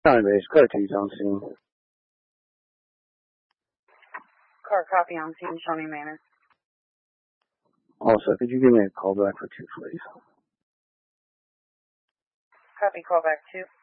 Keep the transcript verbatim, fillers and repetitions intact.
County base, car two's on scene. Car copy on scene, Shawnee Manor. Also, could you give me a call back for two, please? Copy, call back two.